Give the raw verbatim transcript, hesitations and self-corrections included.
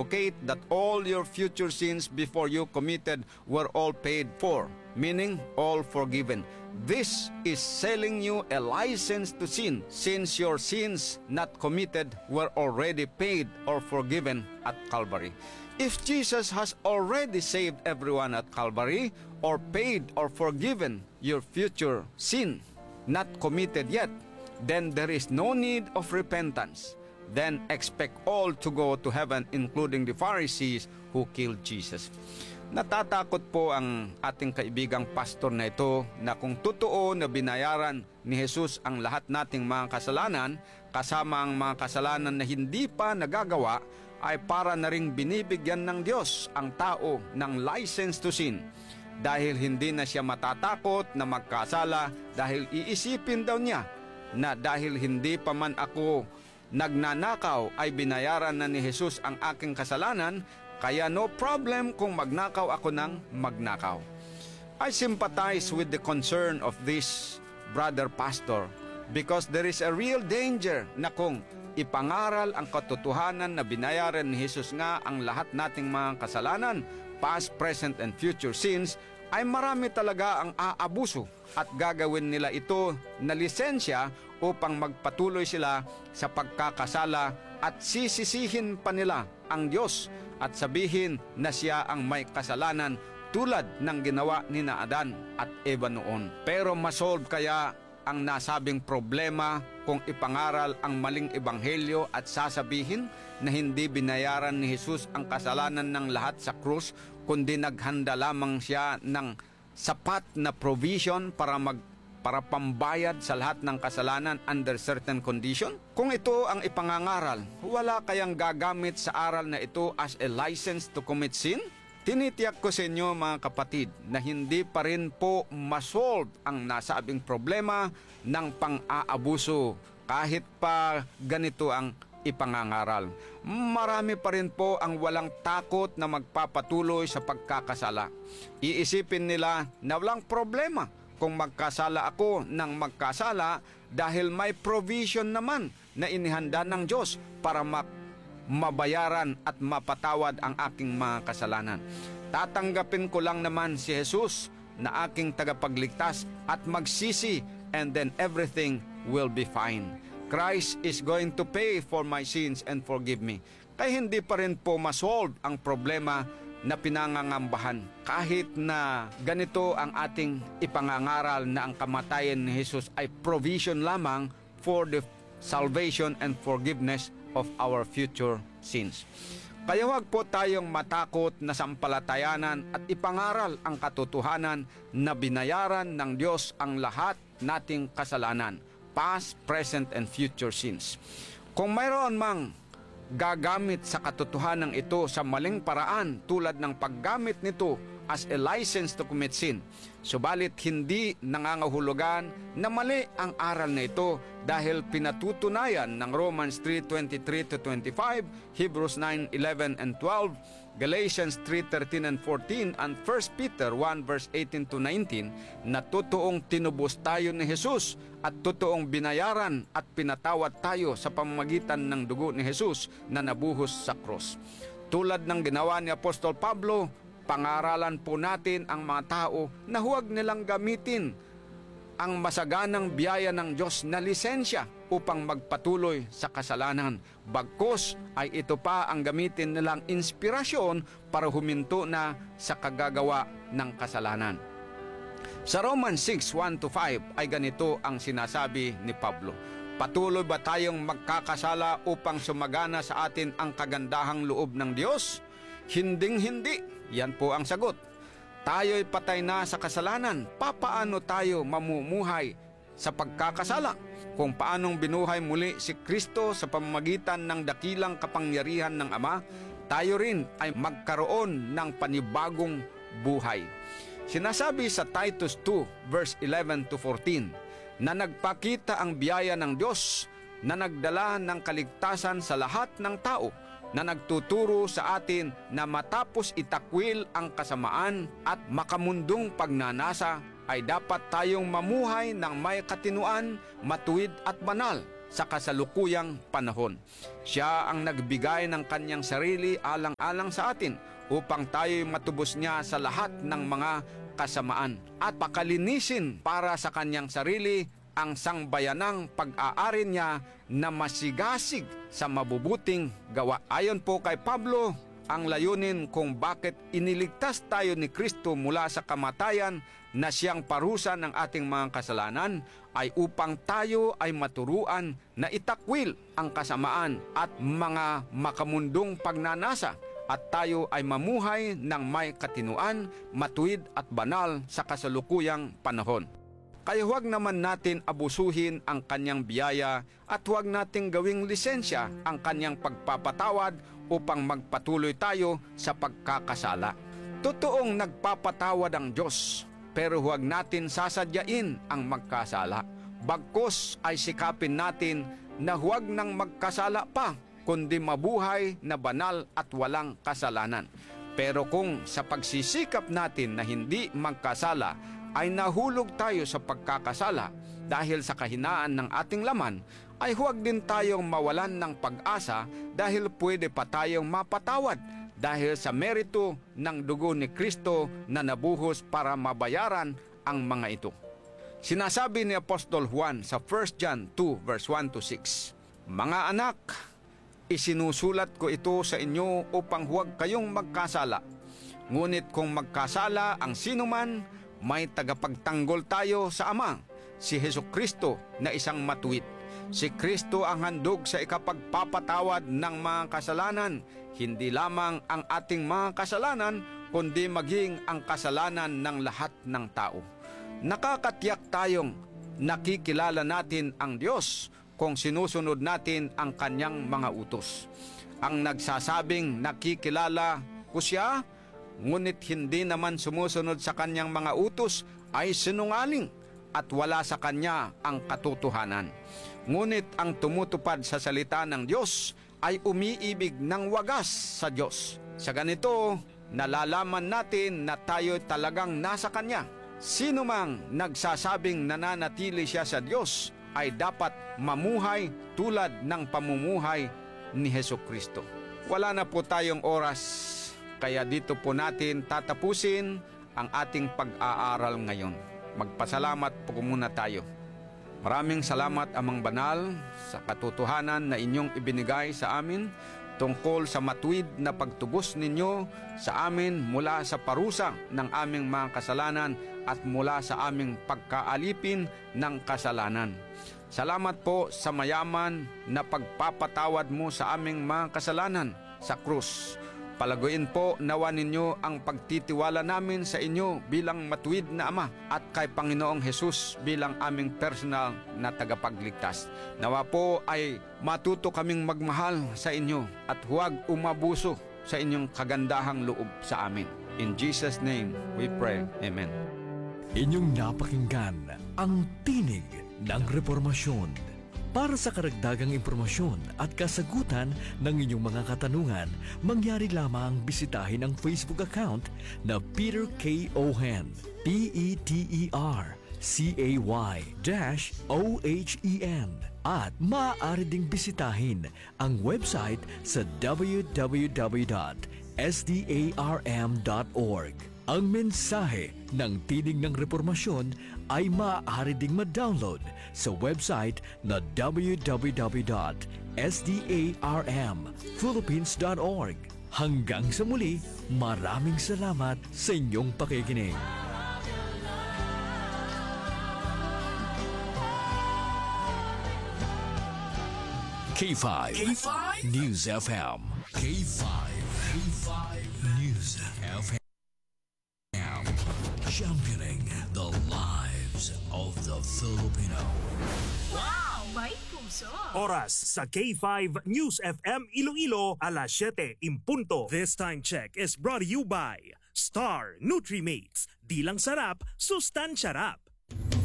advocate that all your future sins before you committed were all paid for, meaning all forgiven. This is selling you a license to sin, since your sins not committed were already paid or forgiven at Calvary. If Jesus has already saved everyone at Calvary, or paid or forgiven your future sin not committed yet, then there is no need of repentance. Then expect all to go to heaven, including the Pharisees who killed Jesus. Natatakot po ang ating kaibigang pastor na ito na kung totoo na binayaran ni Jesus ang lahat nating mga kasalanan, kasama ang mga kasalanan na hindi pa nagagawa, ay para na ring binibigyan ng Diyos ang tao ng license to sin. Dahil hindi na siya matatakot na magkasala, dahil iisipin daw niya na dahil hindi pa man ako nagnanakaw ay binayaran na ni Jesus ang aking kasalanan, kaya no problem kung magnakaw ako ng magnakaw. I sympathize with the concern of this brother pastor because there is a real danger na kung ipangaral ang katotohanan na binayaran ni Jesus nga ang lahat nating mga kasalanan, past, present, and future sins, ay marami talaga ang aabuso at gagawin nila ito na lisensya upang magpatuloy sila sa pagkakasala at sisisihin pa nila ang Diyos at sabihin na siya ang may kasalanan tulad ng ginawa ni na Adan at Eva noon. Pero masolve kaya ang nasabing problema kung ipangaral ang maling ebanghelyo at sasabihin na hindi binayaran ni Jesus ang kasalanan ng lahat sa krus, kundi naghanda lamang siya ng sapat na provision para mag para pambayad sa lahat ng kasalanan under certain condition? Kung ito ang ipangangaral, wala kayang gagamit sa aral na ito as a license to commit sin? Tinitiyak ko sa inyo mga kapatid na hindi pa rin po masolve ang nasabing problema ng pang-aabuso kahit pa ganito ang ipangangaral. Marami pa rin po ang walang takot na magpapatuloy sa pagkakasala. Iisipin nila na walang problema kung magkasala ako ng magkasala dahil may provision naman na inihanda ng Diyos para mak mabayaran at mapatawad ang aking mga kasalanan. Tatanggapin ko lang naman si Jesus na aking tagapagligtas at magsisi, and then everything will be fine. Christ is going to pay for my sins and forgive me. Kaya hindi pa rin po masolve ang problema na pinangangambahan. Kahit na ganito ang ating ipangangaral na ang kamatayan ni Jesus ay provision lamang for the salvation and forgiveness of our future sins. Kaya huwag po tayong matakot na sampalatayanan at ipangaral ang katotohanan na binayaran ng Diyos ang lahat nating kasalanan, past, present, and future sins. Kung mayroon mang gagamit sa katotohanan ito sa maling paraan tulad ng paggamit nito as a license to commit sin, subalit hindi nangangahulugan na mali ang aral na ito dahil pinatutunayan ng Romans three twenty-three to twenty-five, Hebrews nine eleven and twelve, Galatians three thirteen and fourteen, and First Peter one verse eighteen to nineteen na totoong tinubos tayo ni Jesus at totoong binayaran at pinatawad tayo sa pamamagitan ng dugo ni Jesus na nabuhos sa krus. Tulad ng ginawa ni Apostol Pablo, pangaralan po natin ang mga tao na huwag nilang gamitin ang masaganang biyaya ng Diyos na lisensya upang magpatuloy sa kasalanan. Bagkus ay ito pa ang gamitin nilang inspirasyon para huminto na sa kagagawa ng kasalanan. Sa Romans six one to five ay ganito ang sinasabi ni Pablo, patuloy ba tayong magkakasala upang sumagana sa atin ang kagandahang loob ng Diyos? Hinding-hindi. Yan po ang sagot. Tayo'y patay na sa kasalanan. Papaano tayo mamumuhay sa pagkakasala? Kung paanong binuhay muli si Kristo sa pamamagitan ng dakilang kapangyarihan ng Ama, tayo rin ay magkaroon ng panibagong buhay. Sinasabi sa Titus two verse eleven to fourteen na nagpakita ang biyaya ng Diyos na nagdala ng kaligtasan sa lahat ng tao, na nagtuturo sa atin na matapos itakwil ang kasamaan at makamundong pagnanasa, ay dapat tayong mamuhay ng may katinuan, matuwid at banal sa kasalukuyang panahon. Siya ang nagbigay ng kanyang sarili alang-alang sa atin upang tayo'y matubos niya sa lahat ng mga kasamaan at pakalinisin para sa kanyang sarili ang sangbayanang pag-aari niya na masigasig sa mabubuting gawa. Ayon po kay Pablo, ang layunin kung bakit iniligtas tayo ni Kristo mula sa kamatayan na siyang parusa ng ating mga kasalanan ay upang tayo ay maturuan na itakwil ang kasamaan at mga makamundong pagnanasa at tayo ay mamuhay ng may katinuan, matuwid at banal sa kasalukuyang panahon. Kaya huwag naman natin abusuhin ang kanyang biyaya at huwag nating gawing lisensya ang kanyang pagpapatawad upang magpatuloy tayo sa pagkakasala. Totoong nagpapatawad ang Diyos, pero huwag natin sasadyain ang magkasala. Bagkus ay sikapin natin na huwag nang magkasala pa, kundi mabuhay na banal at walang kasalanan. Pero kung sa pagsisikap natin na hindi magkasala, ay nahulog tayo sa pagkakasala dahil sa kahinaan ng ating laman, ay huwag din tayong mawalan ng pag-asa dahil pwede pa tayong mapatawad dahil sa merito ng dugo ni Kristo na nabuhos para mabayaran ang mga ito. Sinasabi ni Apostol Juan sa First John two verse one to six, "Mga anak, isinusulat ko ito sa inyo upang huwag kayong magkasala. Ngunit kung magkasala ang sinuman, may tagapagtanggol tayo sa Ama, si Hesukristo na isang matuwid. Si Kristo ang handog sa ikapagpapatawad ng mga kasalanan, hindi lamang ang ating mga kasalanan, kundi maging ang kasalanan ng lahat ng tao." Nakakatiyak tayong nakikilala natin ang Diyos kung sinusunod natin ang kanyang mga utos. Ang nagsasabing nakikilala ko siya, ngunit hindi naman sumusunod sa kanyang mga utos ay sinungaling at wala sa kanya ang katotohanan. Ngunit ang tumutupad sa salita ng Diyos ay umiibig ng wagas sa Diyos. Sa ganito, nalalaman natin na tayo talagang nasa kanya. Sino mang nagsasabing nananatili siya sa Diyos ay dapat mamuhay tulad ng pamumuhay ni Hesukristo. Wala na po tayong oras, kaya dito po natin tatapusin ang ating pag-aaral ngayon. Magpasalamat po muna tayo. Maraming salamat, Amang Banal, sa katotohanan na inyong ibinigay sa amin tungkol sa matuwid na pagtubos ninyo sa amin mula sa parusa ng aming mga kasalanan at mula sa aming pagkaalipin ng kasalanan. Salamat po sa mayaman na pagpapatawad mo sa aming mga kasalanan sa krus. Palaguin po nawa ninyo ang pagtitiwala namin sa inyo bilang matuwid na Ama at kay Panginoong Hesus bilang aming personal na tagapagligtas. Nawa po ay matuto kaming magmahal sa inyo at huwag umabuso sa inyong kagandahang loob sa amin. In Jesus' name we pray. Amen. Inyong napakinggan ang Tinig ng Reformasyon. Para sa karagdagang impormasyon at kasagutan ng inyong mga katanungan, mangyari lamang bisitahin ang Facebook account na Peter K. Ohen, P E T E R C A Y O H E N. At maaari ding bisitahin ang website sa w w w dot s d a r m dot org. Ang mensahe ng Tinig ng Reformasyon ay maaari ding ma-download sa website na w w w dot s d a r m philippines dot org. Hanggang sa muli, maraming salamat sa inyong pakikinig. K five, K five News F M. K five, K five News F M. Championing the lives of the Filipino. Wow! May puso! Oras sa K five News F M Iloilo, alas siyete in punto. This time check is brought to you by Star Nutrimates. Di lang sarap, sustansya rap.